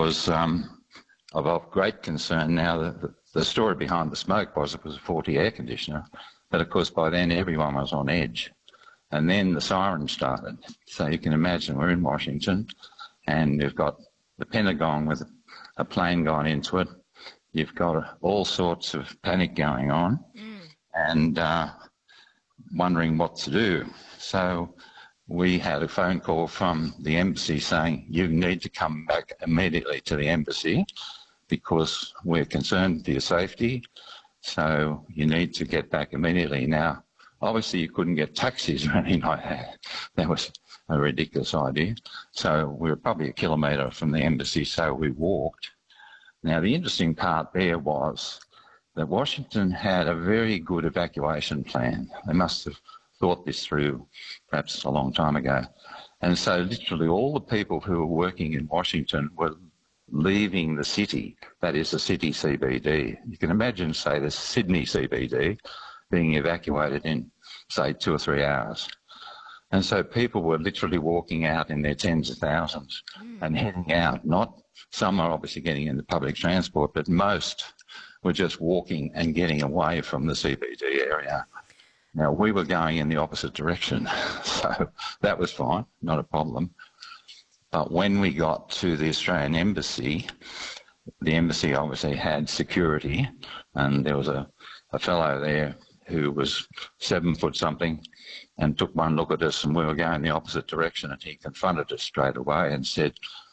was of great concern. Now, the story behind the smoke was it was a faulty air conditioner, but of course by then everyone was on edge. And then the siren started. So you can imagine we're in Washington and you've got the Pentagon with a plane gone into it. You've got all sorts of panic going on and wondering what to do. So we had a phone call from the embassy saying, you need to come back immediately to the embassy because we're concerned for your safety. So you need to get back immediately. Now, obviously you couldn't get taxis or anything like that. That was a ridiculous idea. So we were probably a kilometre from the embassy, so we walked. Now, the interesting part there was that Washington had a very good evacuation plan. They must have thought this through perhaps a long time ago. And so literally all the people who were working in Washington were leaving the city, that is the city CBD. You can imagine, say, the Sydney CBD being evacuated in, say, 2 or 3 hours. And so people were literally walking out in their tens of thousands and heading out. Not some are obviously getting into public transport, but most were just walking and getting away from the CBD area. Now, we were going in the opposite direction, so that was fine, not a problem. But when we got to the Australian Embassy, the embassy obviously had security, and there was a fellow there who was 7 foot something and took one look at us, and we were going the opposite direction, and he confronted us straight away and said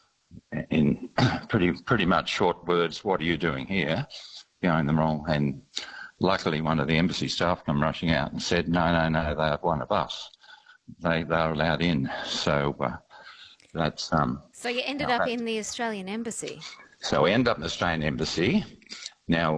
in pretty much short words, what are you doing here? Going the wrong. And luckily one of the embassy staff came rushing out and said, no, they are one of us. They are allowed in. So that's... So you ended up in the Australian Embassy? So we ended up in the Australian Embassy. Now,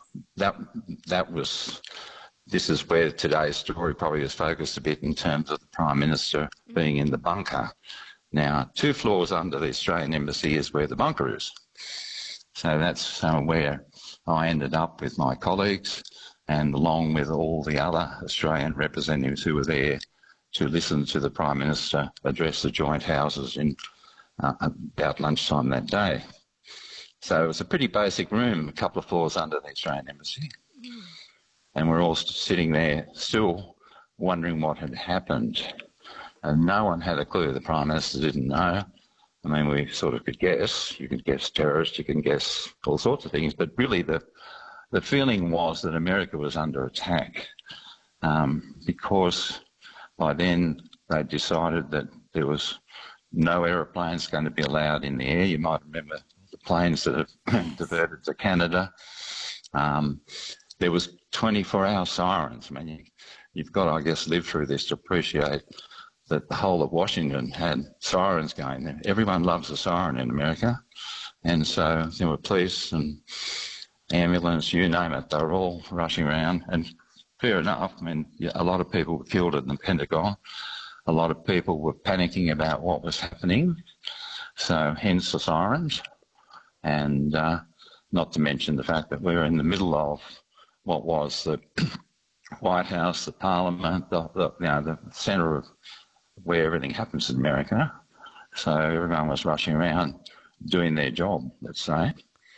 that was... This is where today's story probably is focused a bit in terms of the Prime Minister being in the bunker. Now, 2 floors under the Australian Embassy is where the bunker is. So that's where I ended up with my colleagues and along with all the other Australian representatives who were there to listen to the Prime Minister address the joint houses in about lunchtime that day. So it was a pretty basic room, a couple of floors under the Australian Embassy. And we're all sitting there still wondering what had happened. And no one had a clue. The Prime Minister didn't know. I mean, we sort of could guess. You could guess terrorists, you can guess all sorts of things. But really the feeling was that America was under attack because by then they decided that there was no aeroplanes going to be allowed in the air. You might remember the planes that have diverted to Canada. There was 24-hour sirens. I mean, you've got to, I guess, live through this to appreciate that the whole of Washington had sirens going there. Everyone loves a siren in America. And so there were police and ambulance, you name it, they were all rushing around. And fair enough, I mean, a lot of people were killed in the Pentagon. A lot of people were panicking about what was happening. So hence the sirens. And not to mention the fact that we were in the middle of what was the White House, the Parliament, the centre of where everything happens in America. So everyone was rushing around doing their job, let's say.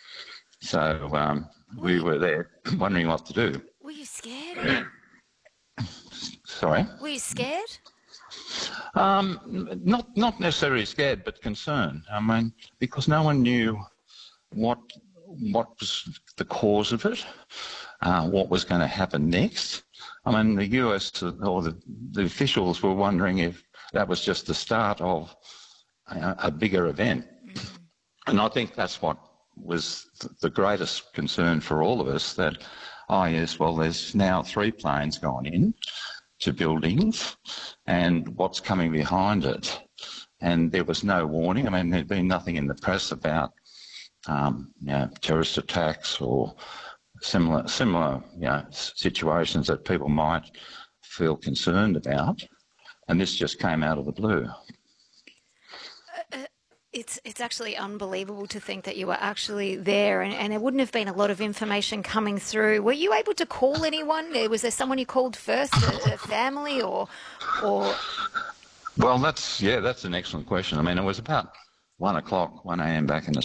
So we were there wondering what to do. Were you scared? Sorry? Were you scared? Not necessarily scared, but concerned. I mean, because no one knew what was the cause of it, what was going to happen next. I mean, the US or the officials were wondering if that was just the start of a bigger event. And I think that's what was the greatest concern for all of us, that, oh yes, well, there's now 3 planes gone in to buildings and what's coming behind it. And there was no warning. I mean, there'd been nothing in the press about terrorist attacks or similar situations that people might feel concerned about, and this just came out of the blue. It's actually unbelievable to think that you were actually there, and there wouldn't have been a lot of information coming through. Were you able to call anyone? Was there someone you called first, a family, or? Well, that's an excellent question. I mean, it was about 1 a.m. back in